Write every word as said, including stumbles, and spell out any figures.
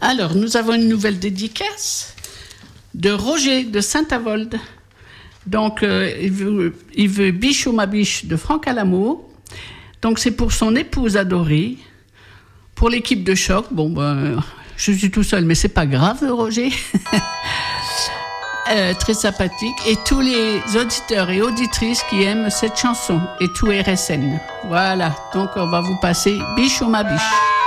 Alors, nous avons une nouvelle dédicace de Roger de Saint-Avold. Donc, euh, il veut, il veut Biche ou ma biche de Franck Alamo. Donc, c'est pour son épouse adorée, pour l'équipe de choc. Bon, ben, je suis tout seul, mais c'est pas grave, Roger. euh, très sympathique. Et tous les auditeurs et auditrices qui aiment cette chanson et tout R S N. Voilà. Donc, on va vous passer Biche ou ma biche.